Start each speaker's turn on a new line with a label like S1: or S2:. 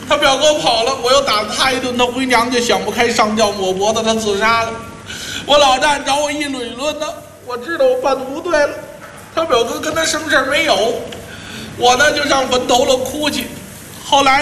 S1: 他表哥跑了，我又打了他一顿，他回娘家想不开，上吊抹脖子，他自杀了。我老丈人找我一理论呢，我知道我办的不对了。他表哥跟他生事没有，我呢就上坟头了哭去。后来